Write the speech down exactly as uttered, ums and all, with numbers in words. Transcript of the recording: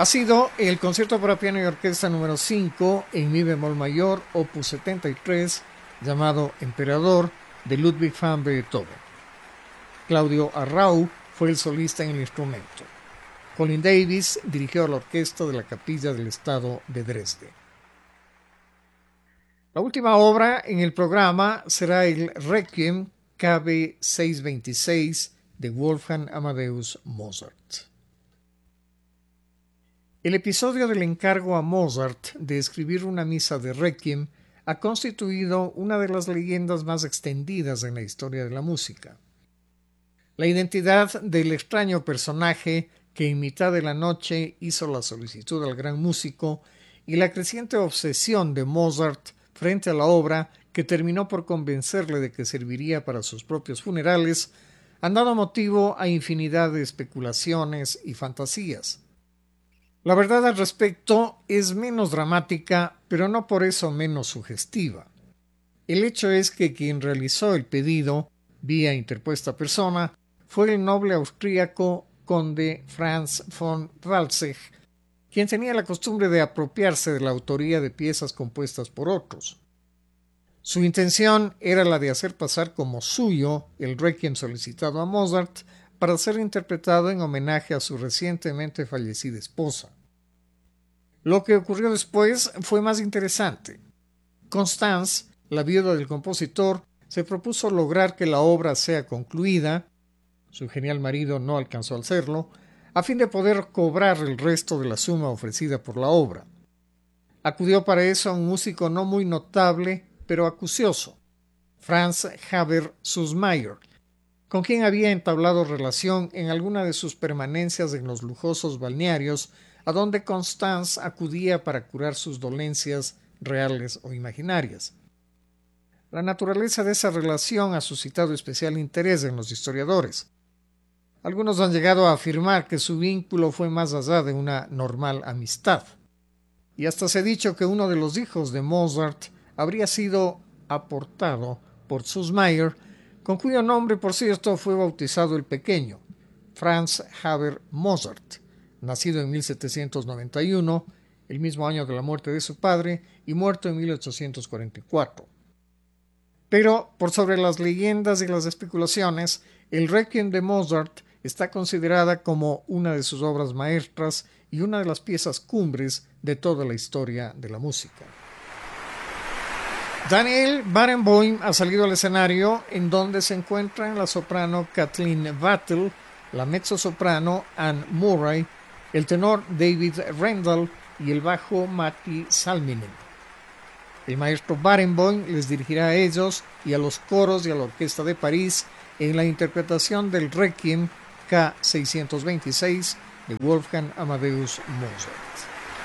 Ha sido el concierto para piano y orquesta número cinco en mi bemol mayor, opus setenta y tres, llamado Emperador, de Ludwig van Beethoven. Claudio Arrau fue el solista en el instrumento. Colin Davis dirigió la orquesta de la Capilla del Estado de Dresde. La última obra en el programa será el Requiem K B seiscientos veintiséis de Wolfgang Amadeus Mozart. El episodio del encargo a Mozart de escribir una misa de Requiem ha constituido una de las leyendas más extendidas en la historia de la música. La identidad del extraño personaje que en mitad de la noche hizo la solicitud al gran músico y la creciente obsesión de Mozart frente a la obra que terminó por convencerle de que serviría para sus propios funerales han dado motivo a infinidad de especulaciones y fantasías. La verdad al respecto es menos dramática, pero no por eso menos sugestiva. El hecho es que quien realizó el pedido, vía interpuesta persona, fue el noble austríaco conde Franz von Walsegg, quien tenía la costumbre de apropiarse de la autoría de piezas compuestas por otros. Su intención era la de hacer pasar como suyo el Requiem solicitado a Mozart para ser interpretado en homenaje a su recientemente fallecida esposa. Lo que ocurrió después fue más interesante. Constance, la viuda del compositor, se propuso lograr que la obra sea concluida, su genial marido no alcanzó a hacerlo, a fin de poder cobrar el resto de la suma ofrecida por la obra. Acudió para eso a un músico no muy notable, pero acucioso, Franz Haber Süssmayr, con quien había entablado relación en alguna de sus permanencias en los lujosos balnearios a donde Constance acudía para curar sus dolencias reales o imaginarias. La naturaleza de esa relación ha suscitado especial interés en los historiadores. Algunos han llegado a afirmar que su vínculo fue más allá de una normal amistad, y hasta se ha dicho que uno de los hijos de Mozart habría sido aportado por Süssmayr, con cuyo nombre, por cierto, fue bautizado el pequeño, Franz Haber Mozart, nacido en mil setecientos noventa y uno, el mismo año de la muerte de su padre, y muerto en mil ochocientos cuarenta y cuatro. Pero, por sobre las leyendas y las especulaciones, el Requiem de Mozart está considerada como una de sus obras maestras y una de las piezas cumbres de toda la historia de la música. Daniel Barenboim ha salido al escenario, en donde se encuentran la soprano Kathleen Battle, la mezzosoprano Anne Murray, el tenor David Rendell y el bajo Matti Salminen. El maestro Barenboim les dirigirá a ellos y a los coros y a la Orquesta de París en la interpretación del Requiem K seiscientos veintiséis de Wolfgang Amadeus Mozart.